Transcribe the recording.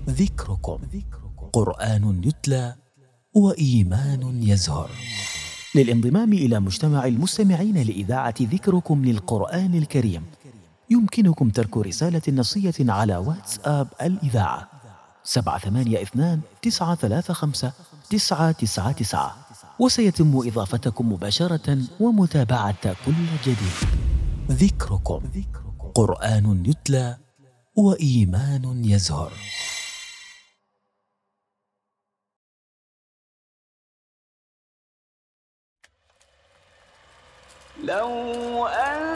ذكركم. قرآن يتلى وإيمان يزهر. للانضمام إلى مجتمع المستمعين لإذاعة ذكركم للقرآن الكريم يمكنكم ترك رسالة نصية على واتساب الإذاعة 782-935-999، وسيتم إضافتكم مباشرة ومتابعة كل جديد. ذكركم. قرآن يتلى وإيمان يزهر. لو